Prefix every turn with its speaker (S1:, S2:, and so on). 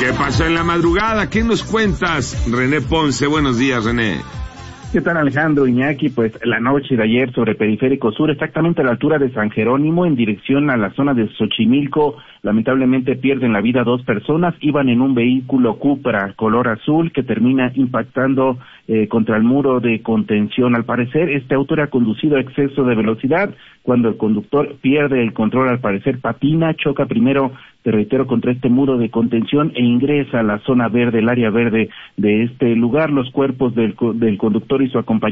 S1: ¿Qué pasó en la madrugada? ¿Qué nos cuentas? René Ponce, buenos días, René.
S2: ¿Qué tal, Alejandro, Iñaki? Pues la noche de ayer sobre Periférico Sur, exactamente a la altura de San Jerónimo, en dirección a la zona de Xochimilco, lamentablemente pierden la vida 2 personas. Iban en un vehículo Cupra color azul que termina impactando contra el muro de contención. Al parecer, este auto era conducido a exceso de velocidad. Cuando el conductor pierde el control, al parecer patina, choca primero, te reitero, contra este muro de contención e ingresa a la zona verde, el área verde de este lugar. Los cuerpos del conductor y su acompañante